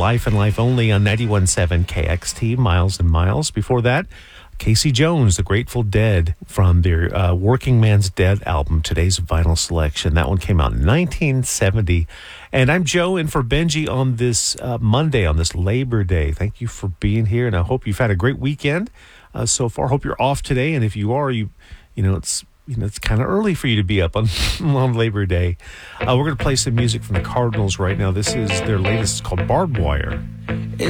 Life and Life Only on 91.7 KXT, Miles and Miles. Before that, Casey Jones, The Grateful Dead, from their Working Man's Dead album, today's vinyl selection. That one came out in 1970. And I'm Joe, in for Benji on this Monday, on this Labor Day. Thank you for being here, and I hope you've had a great weekend so far. Hope you're off today, and if you are, it's kind of early for you to be up on Labor Day. We're going to play some music from the Cardinals right now. This is their latest. It's called Barbed Wire.